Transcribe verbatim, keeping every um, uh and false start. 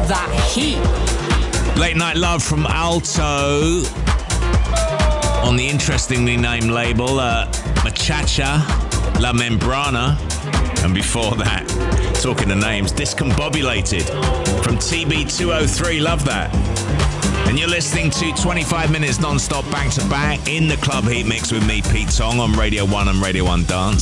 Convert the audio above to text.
that heat. Late Night Love from Alto on the interestingly named label uh, Machacha La Membrana. And before that, talking to names, Discombobulated from T B two oh three. Love that. And you're listening to twenty-five minutes non-stop back to back in the Club Heat Mix with me, Pete Tong, on Radio one and Radio one Dance.